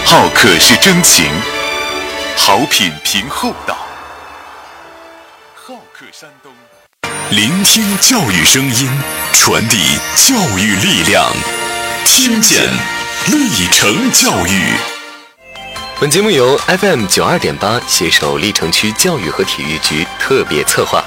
好客是真情，好品凭厚道。好客山东，聆听教育声音，传递教育力量，听见历程教育。 本节目由 FM 92.8携手历城区教育和体育局特别策划。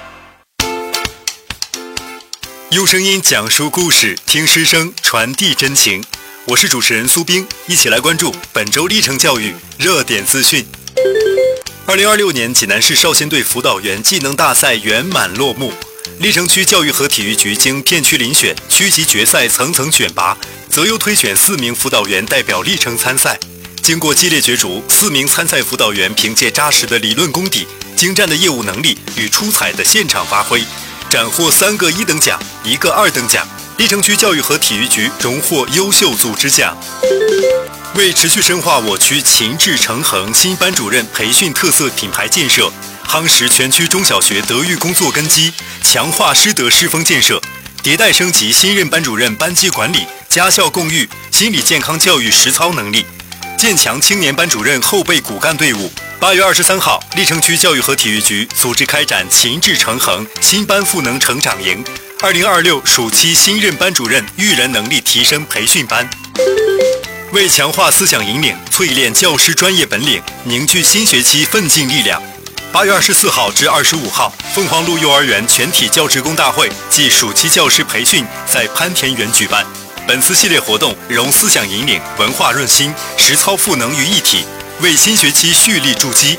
用声音讲述故事，听师生传递真情。我是主持人苏冰，一起来关注本周历程教育热点资讯。2026年济南市少先队辅导员技能大赛圆满落幕，历城区教育和体育局经片区遴选、区级决赛层层选拔，择优推选4名辅导员代表历城参赛。经过激烈角逐，4名参赛辅导员凭借扎实的理论功底、精湛的业务能力与出彩的现场发挥，斩获3个1等奖、1个2等奖。历城区教育和体育局荣获优秀组织奖。为持续深化我区勤智诚恒新班主任培训特色品牌建设，夯实全区中小学德育工作根基，强化师德师风建设，迭代升级新任班主任班级管理、家校共育、心理健康教育实操能力，建强青年班主任后备骨干队伍。8月23号，历城区教育和体育局组织开展勤智诚恒新班赋能成长营2026暑期新任班主任育人能力提升培训班。为强化思想引领，淬炼教师专业本领，凝聚新学期奋进力量，8月24号至25号，凤凰路幼儿园全体教职工大会暨暑期教师培训在潘田园举办。本次系列活动融思想引领、文化润心、实操赋能于一体，为新学期蓄力筑基，